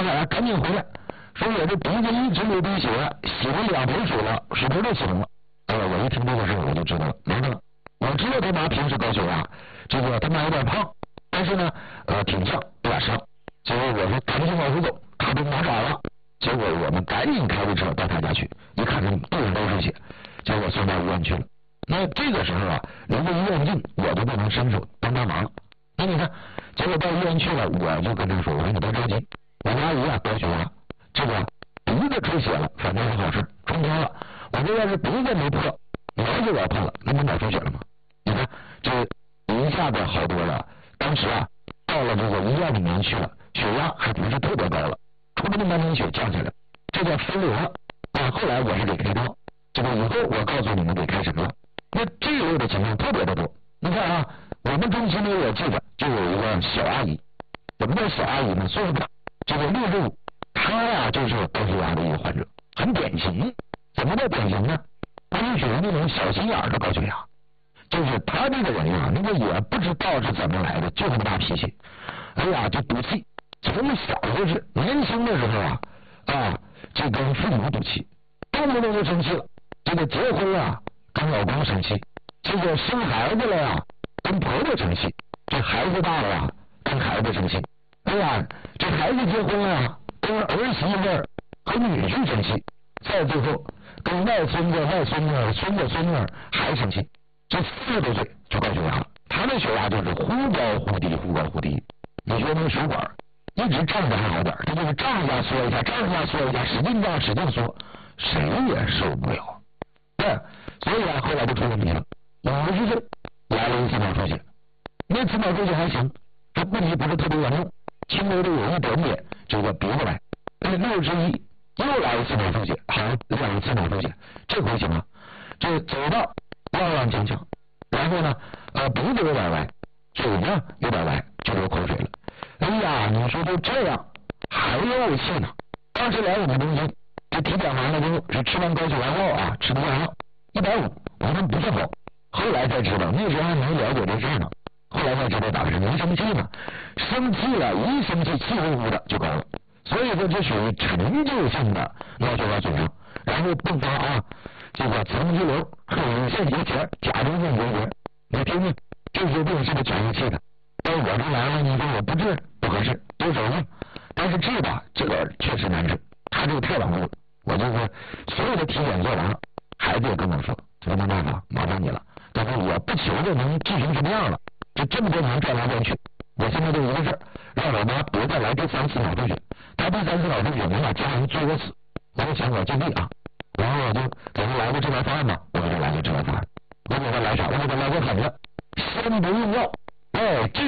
孩呀赶紧回来，说我这鼻子一直流鼻血，洗了2盆水了，水盆都洗成了。我一听这个事我就知道了，没了。我知道他妈平时高血压，这个他妈有点胖，但是呢挺胀，有点伤。结果我说赶紧往回走，他都拿着了。结果我们赶紧开着车到他家去，一看这肚子都是血，结果送到医院去了。那这个时候啊，离得医院近，我就不能伸手帮忙。那你看，结果到医院去了，我就跟他说，我说你别着急，我阿姨啊高血压，这个鼻子出血了，反正是好事，冲天了。我说要是鼻子没破，脑就要破了，那不脑出血了吗？你看这一下子好多了。当时啊到了这个医院里面去了，血压还不是特别高了，出了那么半点血降下来，这叫分流了啊。后来我是给开刀，这个以后我告诉你们得开什么了。那这一类的情况特别的多。你看啊，我们中心里我记得就有一个小阿姨，什么叫小阿姨呢？岁数不大，这个65，她呀就是高血压的一个患者，很典型。怎么叫典型呢？她是属于那种小心眼的高血压，就是她这个人呀，那个也不知道是怎么来的，就这么大脾气。哎呀，就赌气，从小就是年轻的时候啊，就跟父母赌气，动不动就生气了。这个结婚了跟老公生气，这个生孩子了呀跟婆婆生气，这孩子大了呀跟孩子生气。哎呀，这孩子结婚了呀跟儿媳妇和女婿生气，再最后跟外孙子、外孙女、孙子、孙女还生气。这40多岁就高血压了，他的血压就是忽高忽低，忽高忽低。你说那个水管一直胀着还好点，他就是胀一下缩一下，胀一下缩一下，使劲胀使劲缩，谁也受不了。对，所以啊后来就出问题了。50岁来了一次脑出血，那次脑出血还行，这问题不是特别严重，轻微的有一点点这个鼻子来。61又来一次脑出血，好2次脑出血，这回行了，这走道踉踉跄跄，然后呢鼻子有点歪，嘴呢有点歪，就流口水了。哎呀，你说就这样还有气呢。当时来我们中心，这体检完了之后是吃完高血压药啊，吃的药150，我们不是好。后来才知道，那时候还没了解这事呢。后来才知道打是没生气呢，生气了，一生气气呼呼的就高了。所以说这属于陈旧性的脑血管损伤，然后并发这个层肌瘤、乳腺结节、甲状腺结节。你听听，这些病是不是全是气的？到我这来了，你说我不治不合适，都手术，但是治吧，这个确实难治，他这个太顽固了。我就说所有的体检做完了，孩子也跟我说，这没办法，麻烦你了。但是我不求着能治成什么样了，这么多年转来转去，我现在就一个事儿，让我妈别再来第3次脑出血。她第3次脑出血能把家人作死，我就想我尽力啊。然后我就给他来个治疗方案嘛，我给他来个治疗方案。我给他来啥？我给他来个狠的，先不用药。哎，